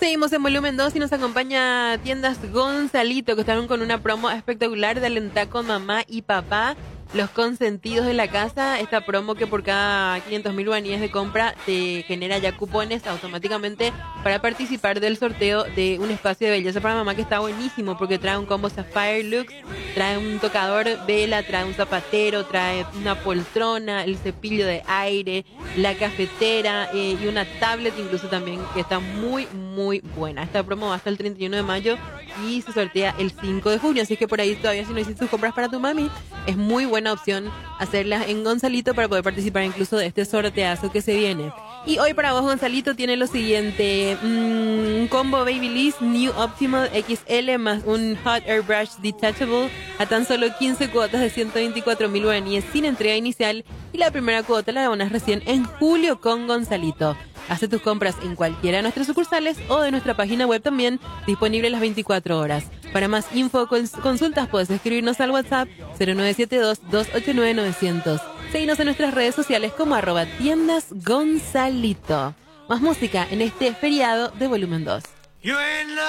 Seguimos en volumen 2 y nos acompaña Tiendas Gonzalito, que están con una promo espectacular de alentar con mamá y papá, los consentidos de la casa. Esta promo que por cada 500.000 guaraníes de compra te genera ya cupones automáticamente para participar del sorteo de un espacio de belleza para mamá, que está buenísimo porque trae un combo Sapphire Lux, trae un tocador vela, trae un zapatero, trae una poltrona, el cepillo de aire, la cafetera y una tablet incluso también, que está muy buena. Esta promo va hasta el 31 de mayo y se sortea el 5 de junio, así que por ahí todavía, si no hiciste tus compras para tu mami, es muy buena opción hacerlas en Gonzalito para poder participar incluso de este sorteazo que se viene. Y hoy para vos, Gonzalito, tiene lo siguiente: un combo Babyliss New Optimal XL más un Hot Airbrush Detachable a tan solo 15 cuotas de 124.000 guaraníes sin entrega inicial, y la primera cuota la abonas recién en julio con Gonzalito. Hace tus compras en cualquiera de nuestras sucursales o de nuestra página web, también disponible las 24 horas. Para más info o consultas puedes escribirnos al WhatsApp 0972-289-900. Seguinos en nuestras redes sociales como @tiendas Gonzalito. Más música en este feriado de volumen 2.